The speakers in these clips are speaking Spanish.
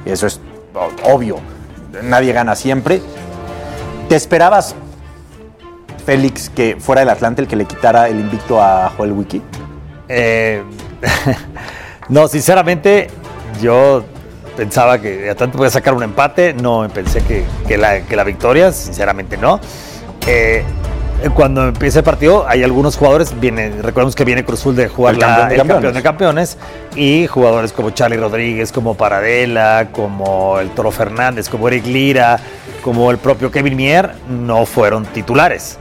Eso es obvio. Nadie gana siempre. ¿Te esperabas, Félix, que fuera el Atlante el que le quitara el invicto a Joel Wiki? No, sinceramente, yo pensaba que Atlante podía sacar un empate. No pensé que la victoria, sinceramente no. Cuando empieza el partido, hay algunos jugadores, recordemos que viene Cruz Azul de jugar el campeón de campeones, y jugadores como Charly Rodríguez, como Paradela, como el Toro Fernández, como Eric Lira, como el propio Kevin Mier, no fueron titulares.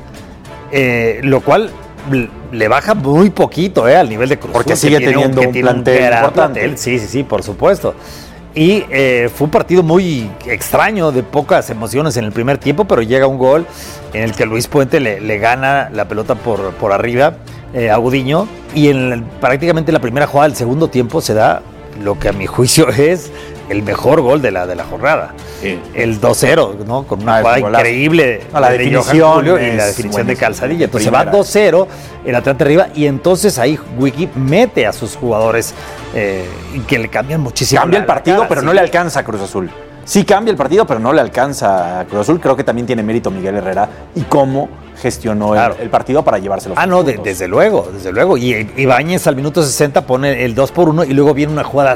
Lo cual le baja muy poquito al nivel de Cruz Azul. Porque sigue teniendo un plantel importante. Sí, por supuesto. Y fue un partido muy extraño, de pocas emociones en el primer tiempo, pero llega un gol en el que Luis Puente le gana la pelota por arriba a Gudiño, y prácticamente la primera jugada del segundo tiempo se da lo que a mi juicio es el mejor gol de la jornada. Sí. El 2-0, ¿no? Con una jugada increíble. La definición Julio, y la definición de Calzadilla. Entonces va 2-0, el Atlante arriba, y entonces ahí Wiki mete a sus jugadores que le cambian muchísimo. Cambia el partido, pero no le alcanza a Cruz Azul. Sí cambia el partido, pero no le alcanza a Cruz Azul. Creo que también tiene mérito Miguel Herrera y cómo gestionó el partido para llevárselo. Desde luego. Y Ibáñez al minuto 60 pone el 2-1, y luego viene una jugada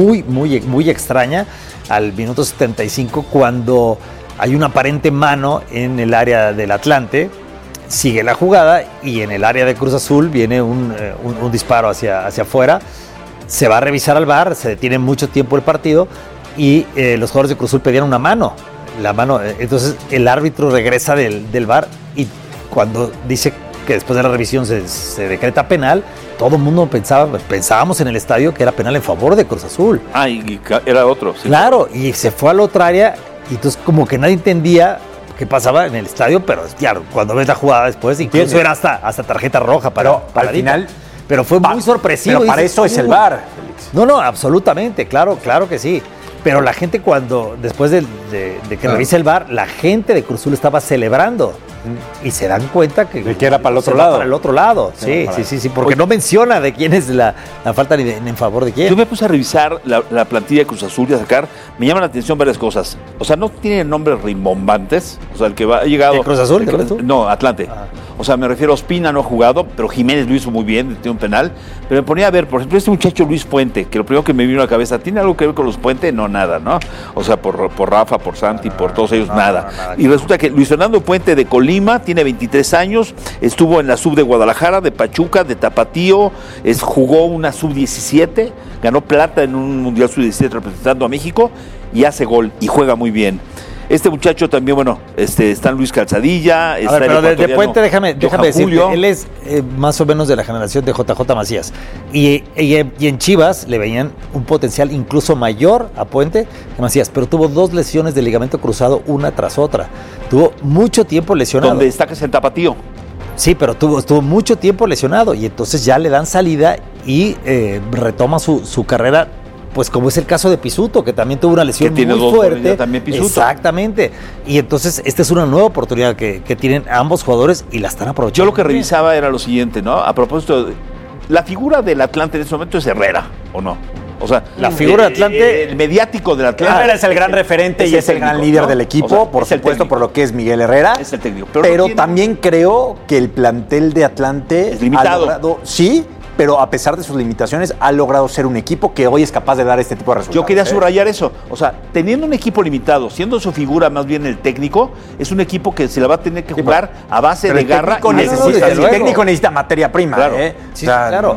muy extraña al minuto 75, cuando hay una aparente mano en el área del Atlante. Sigue la jugada y en el área de Cruz Azul viene un disparo hacia afuera. Se va a revisar al VAR, se detiene mucho tiempo el partido, y los jugadores de Cruz Azul pedían una mano. Entonces el árbitro regresa del VAR, y cuando dice que después de la revisión se decreta penal, todo el mundo pensábamos en el estadio que era penal en favor de Cruz Azul. Y era otro. Sí. Claro, y se fue a la otra área, y entonces como que nadie entendía qué pasaba en el estadio, pero claro, cuando ves la jugada después, incluso era hasta tarjeta roja para al final. Pero fue muy sorpresivo. Pero para eso es el VAR, Félix. No, absolutamente, claro que sí. Pero la gente después de que revise el VAR, la gente de Cruz Azul estaba celebrando. Y se dan cuenta que era para el otro lado. Para el otro lado, sí, porque no menciona de quién es la falta ni en favor de quién. Yo me puse a revisar la plantilla de Cruz Azul y a sacar, me llaman la atención varias cosas. O sea, no tienen nombres rimbombantes. O sea, el que ha llegado... ¿De Cruz Azul? ¿De Cruz Azul? No, Atlante. O sea, me refiero a Ospina, no ha jugado, pero Jiménez lo hizo muy bien, tiene un penal. Pero me ponía a ver, por ejemplo, este muchacho Luis Puente, que lo primero que me vino a la cabeza, ¿tiene algo que ver con los Puente? No, nada, ¿no? O sea, por Rafa, por Santi, por todos ellos, nada. Y resulta que Luis Fernando Puente de Colima tiene 23 años, estuvo en la sub de Guadalajara, de Pachuca, de Tapatío, jugó una sub-17, ganó plata en un Mundial sub-17 representando a México, y hace gol, y juega muy bien. Este muchacho también, está Luis Calzadilla. Pero de Puente, déjame decirte, él es más o menos de la generación de JJ Macías. Y en Chivas le veían un potencial incluso mayor a Puente que Macías, pero tuvo 2 lesiones de ligamento cruzado una tras otra. Tuvo mucho tiempo lesionado. Donde destacas el Tapatío. Sí, pero estuvo mucho tiempo lesionado, y entonces ya le dan salida y retoma su carrera. Pues como es el caso de Pisuto, que también tuvo una lesión muy fuerte. También Pisuto. Exactamente. Y entonces esta es una nueva oportunidad que tienen ambos jugadores, y la están aprovechando. Yo lo que revisaba era lo siguiente, ¿no? A propósito, la figura del Atlante en este momento es Herrera, ¿o no? O sea, la figura del Atlante, el mediático del Atlante. Herrera es el gran referente y es el gran líder del equipo, o sea, por supuesto, por lo que es Miguel Herrera. Es el técnico. Pero también creo que el plantel de Atlante es limitado. Ha logrado, sí, pero a pesar de sus limitaciones, ha logrado ser un equipo que hoy es capaz de dar este tipo de resultados. Yo quería subrayar eso. O sea, teniendo un equipo limitado, siendo su figura más bien el técnico, es un equipo que se la va a tener que jugar a base de garra. El técnico necesita materia prima. Claro. Sí, claro.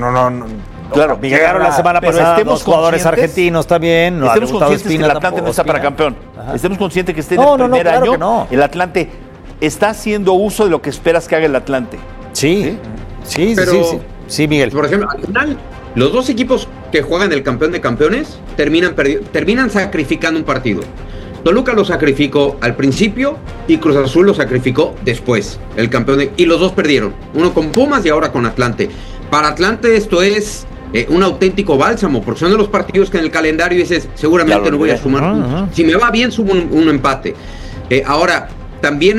Claro, llegaron la semana pasada dos jugadores argentinos también. Estemos conscientes que el Atlante no está para campeón. Estemos conscientes que esté en el primer año. El Atlante está haciendo uso de lo que esperas que haga el Atlante. Sí. Sí, Miguel. Por ejemplo, al final, los dos equipos que juegan el campeón de campeones terminan sacrificando un partido. Toluca lo sacrificó al principio y Cruz Azul lo sacrificó después. Y los dos perdieron. Uno con Pumas y ahora con Atlante. Para Atlante esto es un auténtico bálsamo, porque son de los partidos que en el calendario dices, seguramente no voy a sumar. Si me va bien, sumo un empate. Ahora, también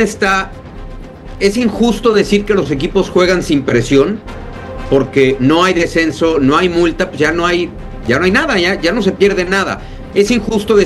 es injusto decir que los equipos juegan sin presión, porque no hay descenso, no hay multa, pues ya no hay nada, ya no se pierde nada. Es injusto decir